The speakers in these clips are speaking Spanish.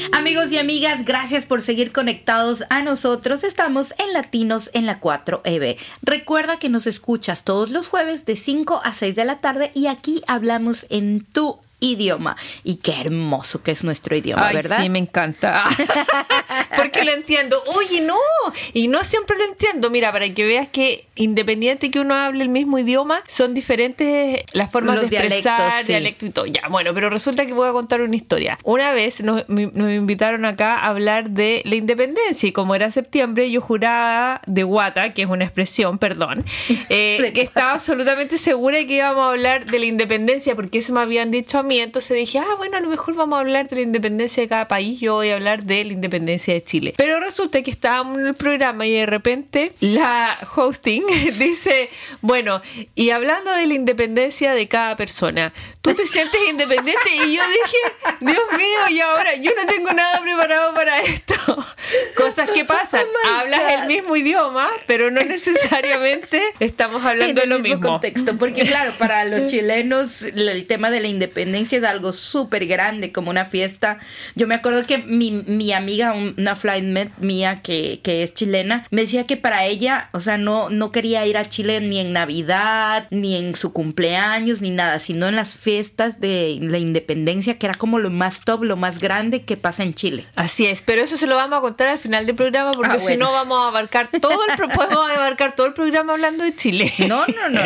Amigos y amigas, gracias por seguir conectados a nosotros. Estamos en Latinos en la 4EB. Recuerda que nos escuchas todos los jueves de 5 a 6 de la tarde y aquí hablamos en tu idioma. Y qué hermoso que es nuestro idioma, ay, ¿verdad? Sí, me encanta. Porque lo entiendo. Oye, no. Y no siempre lo entiendo. Mira, para que veas que independiente que uno hable el mismo idioma, son diferentes las formas Los de expresar, sí. dialecto y todo. Ya, bueno, pero resulta que voy a contar una historia. Una vez nos invitaron acá a hablar de la independencia y como era septiembre, yo juraba de guata, que es una expresión, perdón, que estaba absolutamente segura de que íbamos a hablar de la independencia porque eso me habían dicho a mí. Entonces dije, bueno, a lo mejor vamos a hablar de la independencia de cada país, yo voy a hablar de la independencia de Chile. Pero resulta que estábamos en el programa y de repente la hosting dice, bueno, y hablando de la independencia de cada persona, ¿tú te sientes independiente? Y yo dije, Dios mío, y ahora yo no tengo nada preparado para esto. Cosas que pasan, hablas el mismo idioma, pero no necesariamente estamos hablando de lo mismo. Contexto, porque claro, para los chilenos el tema de la independencia es algo súper grande, como una fiesta. Yo me acuerdo que mi amiga, una flightmate mía que es chilena, me decía que para ella, o sea, no quería ir a Chile ni en Navidad, ni en su cumpleaños, ni nada, sino en las fiestas de la independencia, que era como lo más top, lo más grande que pasa en Chile. Así es, pero eso se lo vamos a contar al final del programa, porque si no vamos a abarcar podemos abarcar todo el programa hablando de Chile. No.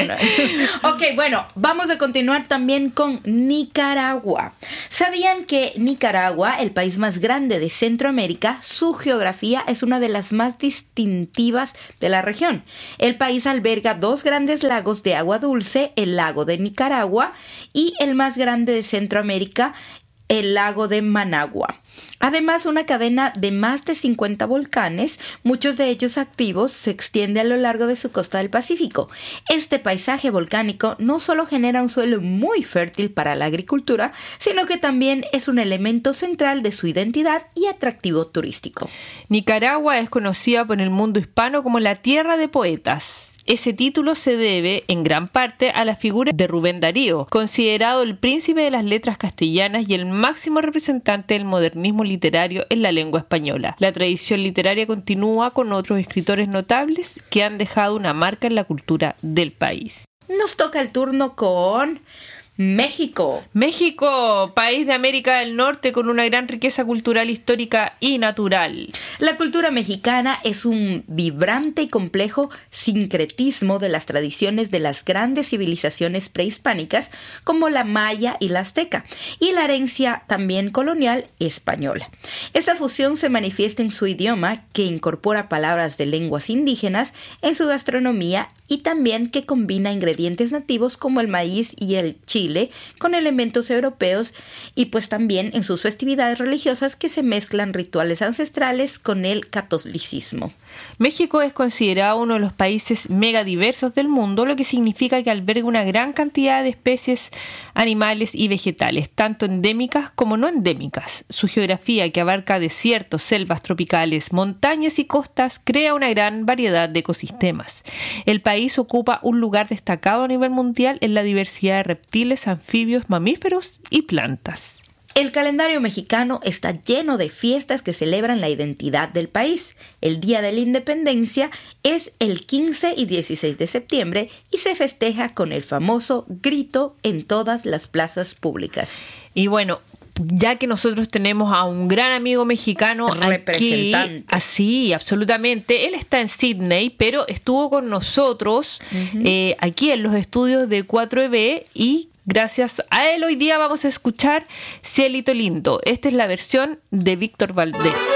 Ok, bueno, vamos a continuar también con Nicaragua. ¿Sabían que Nicaragua, el país más grande de Centroamérica, su geografía es una de las más distintivas de la región? El país alberga 2 grandes lagos de agua dulce, el lago de Nicaragua y el más grande de Centroamérica, el lago de Managua. Además, una cadena de más de 50 volcanes, muchos de ellos activos, se extiende a lo largo de su costa del Pacífico. Este paisaje volcánico no solo genera un suelo muy fértil para la agricultura, sino que también es un elemento central de su identidad y atractivo turístico. Nicaragua es conocida por el mundo hispano como la tierra de poetas. Ese título se debe, en gran parte, a la figura de Rubén Darío, considerado el príncipe de las letras castellanas y el máximo representante del modernismo literario en la lengua española. La tradición literaria continúa con otros escritores notables que han dejado una marca en la cultura del país. Nos toca el turno con México. México, país de América del Norte con una gran riqueza cultural, histórica y natural. La cultura mexicana es un vibrante y complejo sincretismo de las tradiciones de las grandes civilizaciones prehispánicas como la maya y la azteca, y la herencia también colonial española. Esta fusión se manifiesta en su idioma, que incorpora palabras de lenguas indígenas, en su gastronomía y también que combina ingredientes nativos como el maíz y el chile con elementos europeos, y pues también en sus festividades religiosas que se mezclan rituales ancestrales con el catolicismo. México es considerado uno de los países megadiversos del mundo, lo que significa que alberga una gran cantidad de especies animales y vegetales, tanto endémicas como no endémicas. Su geografía, que abarca desiertos, selvas tropicales, montañas y costas, crea una gran variedad de ecosistemas. El país ocupa un lugar destacado a nivel mundial en la diversidad de reptiles, anfibios, mamíferos y plantas. El calendario mexicano está lleno de fiestas que celebran la identidad del país. El Día de la Independencia es el 15 y 16 de septiembre y se festeja con el famoso grito en todas las plazas públicas. Y bueno, ya que nosotros tenemos a un gran amigo mexicano representante aquí, así, absolutamente, él está en Sydney, pero estuvo con nosotros aquí en los estudios de 4EB y gracias a él hoy día vamos a escuchar Cielito Lindo. Esta es la versión de Víctor Valdés.